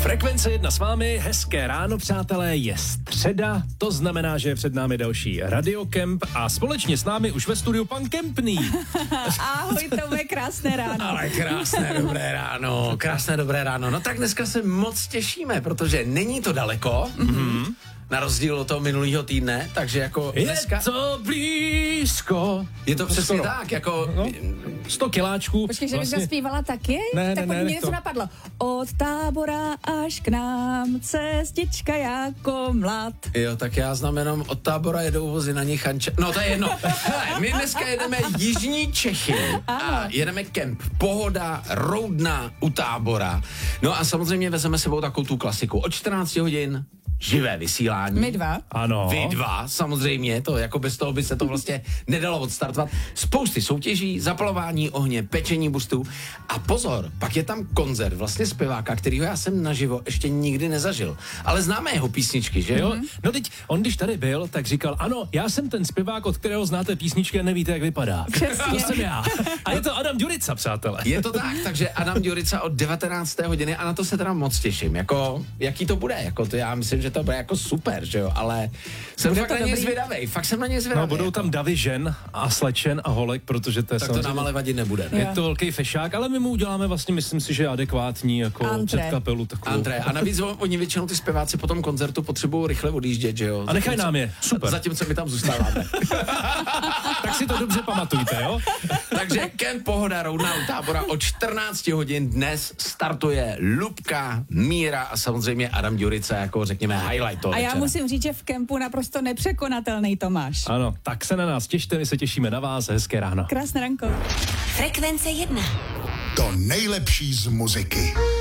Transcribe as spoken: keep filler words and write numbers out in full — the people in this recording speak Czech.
Frekvence jedna s vámi, hezké ráno, přátelé, je středa, to znamená, že je před námi další Radiokemp a společně s námi už ve studiu pan Kempný. Ahoj, to je krásné ráno. Ale krásné dobré ráno, krásné dobré ráno. No tak dneska se moc těšíme, protože není to daleko, mm-hmm. na rozdíl od toho minulého týdne, takže jako dneska... Je to blízko. Je to přesně Skoro. tak, jako... No, sto kiláčků. Počkej, že bych vlastně... zaspívala taky? Ne, tak ne, ne, mě to... něco napadlo. Od Tábora až k nám, cestička jako mlad. Jo, tak já znám jenom od Tábora jedou vozy na nich Anča... No to je jedno. Hele, my dneska jedeme jižní Čechy a jedeme kemp. Pohoda, Roudna u Tábora. No a samozřejmě vezeme sebou takovou tu klasiku. Od čtrnácti hodin živé vysílání. My dva. Ano. Vy dva, samozřejmě, to jako bez toho by se to vlastně nedalo odstartovat. Spousty soutěží, zapalování ohně, pečení buřtů a pozor, pak je tam koncert vlastně zpěváka, kterýho já jsem naživo ještě nikdy nezažil. Ale známe jeho písničky, že jo? Mm-hmm. No teď, on když tady byl, tak říkal, ano, já jsem ten zpěvák, od kterého znáte písničky a nevíte, jak vypadá. Přesně. To jsem já. A je to Adam Ďurica, přátelé. Je to tak, takže Adam Ďurica od devatenácté hodiny a na to se teda moc těším. Jako, jaký to bude? Jako to já myslím, že to bude jako super, že jo? Ale jsem Bude fakt na něj zvědavej. Fakt jsem na něj zvědavej. No, budou tam davy žen a slečen a holek, protože to je tak to samozřejmě... nám ale vadit nebude. Ne? Je to velký fešák, ale my mu uděláme vlastně, myslím si, že adekvátní jako Antré. předkapelu takovou. André, a navíc oni většinou ty zpěváci po tom koncertu potřebují rychle odjíždět, že jo? A nechaj nám je, super. Zatímco my tam zůstáváme. Tak si to dobře pamatujte, jo? Takže Kemp Pohoda Roudna u Tábora od čtrnácti hodin dnes startuje Lubka, Míra a samozřejmě Adam Ďurica jako řekněme highlight toho A já večera. musím říct, že v kempu naprosto nepřekonatelný Tomáš. Ano, tak se na nás těšte, my se těšíme na vás, hezké ráno. Krásné ranko. Frekvence jedna. To nejlepší z muziky.